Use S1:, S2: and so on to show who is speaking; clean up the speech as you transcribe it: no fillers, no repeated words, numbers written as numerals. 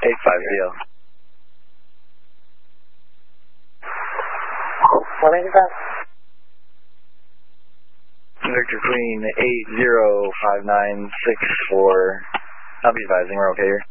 S1: 850.
S2: What is that?
S1: Victor Queen 805964. I'll be advising, we're okay here.